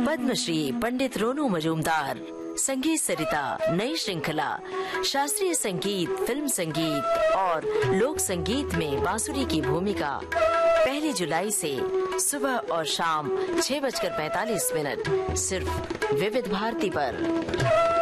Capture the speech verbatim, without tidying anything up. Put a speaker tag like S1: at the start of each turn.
S1: पद्मश्री पंडित रोनू मजूमदार, संगीत सरिता नई श्रृंखला, शास्त्रीय संगीत, फिल्म संगीत और लोक संगीत में बांसुरी की भूमिका पहली जुलाई से सुबह और शाम छह बजकर पैंतालीस मिनट सिर्फ विविध भारती पर।